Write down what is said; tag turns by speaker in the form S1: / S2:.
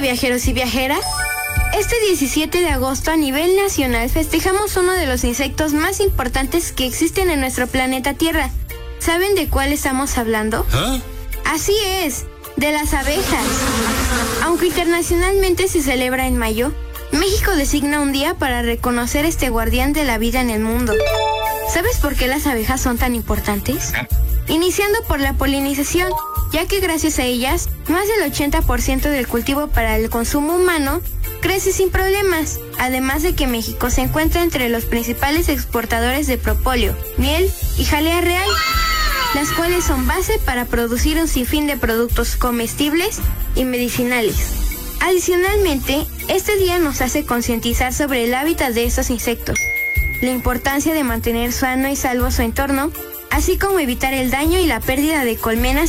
S1: viajeros y viajeras. Este 17 de agosto a nivel nacional festejamos uno de los insectos más importantes que existen en nuestro planeta Tierra. ¿Saben de cuál estamos hablando?
S2: ¿Ah?
S1: Así es, de las abejas. Aunque internacionalmente se celebra en mayo, México designa un día para reconocer este guardián de la vida en el mundo. ¿Sabes por qué las abejas son tan importantes? Iniciando por la polinización, ya que gracias a ellas, más del 80% del cultivo para el consumo humano crece sin problemas, además de que México se encuentra entre los principales exportadores de propóleo, miel y jalea real, las cuales son base para producir un sinfín de productos comestibles y medicinales. Adicionalmente, este día nos hace concientizar sobre el hábitat de estos insectos, la importancia de mantener sano y salvo su entorno, así como evitar el daño y la pérdida de colmenas